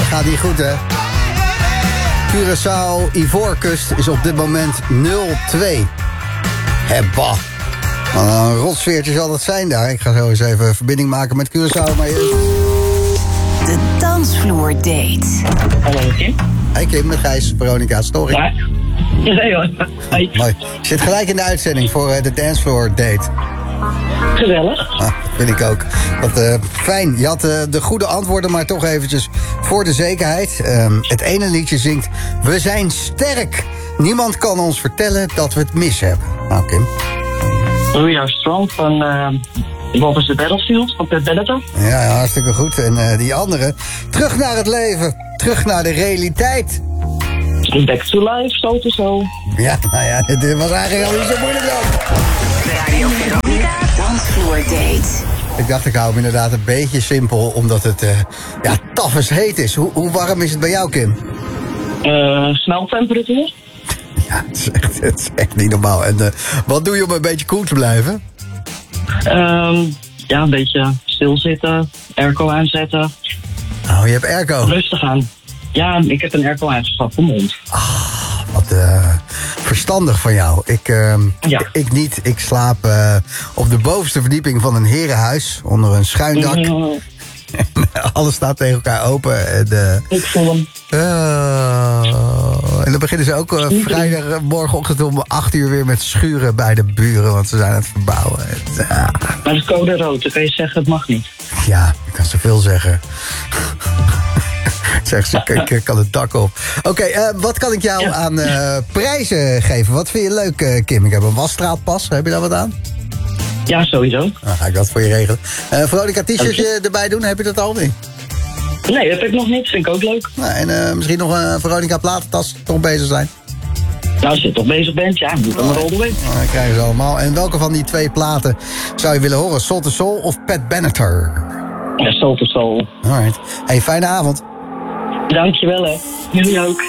gaat niet goed, hè? Curaçao, Ivoorkust is op dit moment 0-2. Hebba. Wat een rotsfeertje zal dat zijn daar. Ik ga zo eens even verbinding maken met Curaçao. Maar De dansvloerdate. Hallo Kim. Hey Kim, met Gijs, Veronica, story. Ja. Nee hoor. Hey. Mooi. Je zit gelijk in de uitzending voor de dancefloor date. Gezellig. Dat vind ik ook. Wat fijn. Je had de goede antwoorden, maar toch eventjes voor de zekerheid. Het ene liedje zingt: we zijn sterk. Niemand kan ons vertellen dat we het mis hebben. Nou, Kim. We Are Strong van What is the Battlefield van Pat Benatar. Ja, hartstikke goed. En die andere: terug naar het leven. Terug naar de realiteit. Back to Life, zo te zo. Ja, nou ja, dit was eigenlijk al niet zo moeilijk dan. Radio Veronica dansvloerdate. Ik dacht, ik hou hem inderdaad een beetje simpel, omdat het tafels heet is. Hoe warm is het bij jou, Kim? Smeltemperatuur. Ja, het is echt niet normaal. En wat doe je om een beetje cool te blijven? Ja, een beetje stilzitten, airco aanzetten. Oh, je hebt airco. Rustig aan. Ja, ik heb een airco aangeschaft voor mijn hond. Wat verstandig van jou. Ik niet. Ik slaap op de bovenste verdieping van een herenhuis onder een schuindak. Alles staat tegen elkaar open. En, ik voel hem. En dan beginnen ze ook vrijdag morgenochtend om 8 uur weer met schuren bij de buren, want ze zijn aan het verbouwen. Maar de code rood, dan kan je zeggen het mag niet. Ja, ik kan zoveel zeggen. Zeg ze, ik kan het dak op. Oké, wat kan ik jou aan prijzen geven? Wat vind je leuk, Kim? Ik heb een wasstraatpas. Heb je daar wat aan? Ja, sowieso. Dan ga ik dat voor je regelen. Veronica, t-shirtje erbij doen, heb je dat al niet? Nee, dat heb ik nog niet. Vind ik ook leuk. Nou, en misschien nog een Veronica platentas, toch bezig zijn? Nou, als je toch bezig bent, ja, moet dan maar all the way. Dan krijgen ze allemaal. En welke van die 2 platen zou je willen horen? Soul to Soul of Pat Benatar? Ja, Soul to Soul. Alright. Hey, fijne avond. Dankjewel, hè. Jullie ook.